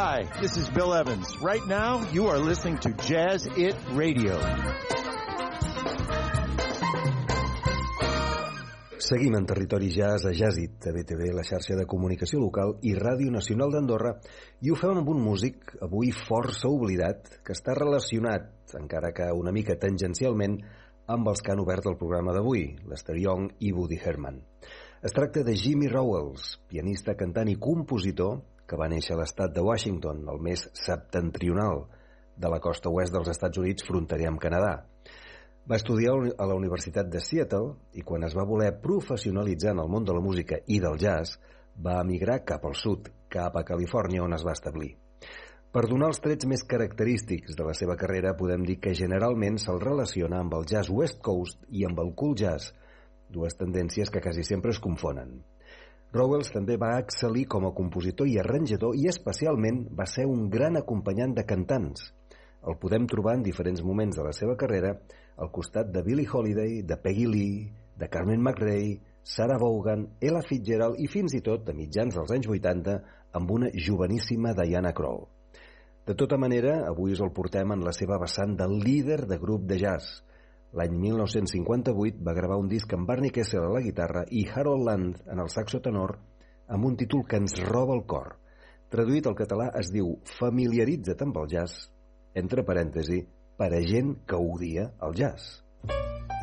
Hi, this is Bill Evans. Right now, you are listening to Jazz It Radio. Seguim en territori jazz a Jazz It, a BTV, la xarxa de comunicació local i Ràdio Nacional d'Andorra, i ho fem amb un músic avui força oblidat que està relacionat, encara que una mica tangencialment, amb els que han obert el programa d'avui, Lester Young i Woody Herman. Es tracta de Jimmy Rowells, pianista, cantant i compositor que va néixer a l'estat de Washington, el més septentrional de la costa oest dels Estats Units, fronterer amb Canadà. Va estudiar a la Universitat de Seattle i quan es va voler professionalitzar en el món de la música i del jazz, va emigrar cap al sud, cap a Califòrnia, on es va establir. Per donar els trets més característics de la seva carrera, podem dir que generalment se'l relaciona amb el jazz West Coast i amb el cool jazz, dues tendències que quasi sempre es confonen. Rowells també va excel·lir com a compositor i arranjador i especialment va ser un gran acompanyant de cantants. El podem trobar en diferents moments de la seva carrera al costat de Billie Holiday, de Peggy Lee, de Carmen McRae, Sarah Vaughan, Ella Fitzgerald i fins i tot, a mitjans dels anys 80, amb una joveníssima Diana Krall. De tota manera, avui us el portem en la seva vessant de líder de grup de jazz. L'any 1958 va gravar un disc amb Barney Kessel a la guitarra i Harold Land en el saxo tenor amb un títol que ens roba el cor. Traduït al català es diu Familiaritza't amb el jazz, entre parèntesi, per a gent que odia el jazz.